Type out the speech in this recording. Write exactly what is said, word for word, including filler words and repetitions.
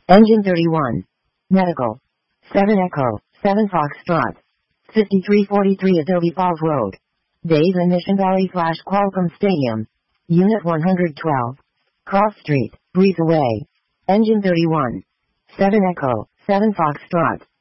Engine thirty-one. Medical. seven Echo, seven Foxtrot. fifty-three forty-three Adobe Falls Road. Days in Mission Valley slash Qualcomm Stadium. Unit one hundred twelve. Cross Street, Breezeway. Engine thirty-one. seven Echo, seven Foxtrot.